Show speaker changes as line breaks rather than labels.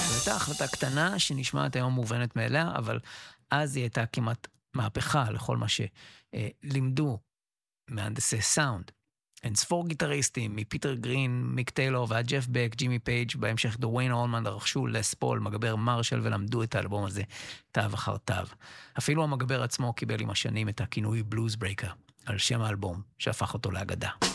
זו הייתה החלטה קטנה שנשמעת היום מובנת מאליה, אבל אז היא הייתה כמעט מהפכה לכל מה שלימדו מהנדסי סאונד. אין ספור גיטריסטים, מפיטר גרין, מיק טיילור ועד ג'ף בק, ג'ימי פייג', בהמשך דוויין הולמן רכשו לס פול, מגבר מרשל ולמדו את האלבום הזה תו אחר תו. אפילו המגבר עצמו קיבל עם השנים את הכינוי בלוז ברייקר, על שם האלבום שהפך אותו לאגדה.